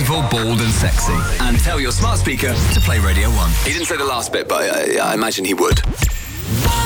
beautiful, bold and sexy. And tell your smart speaker to play Radio 1. He didn't say the last bit, but I imagine he would.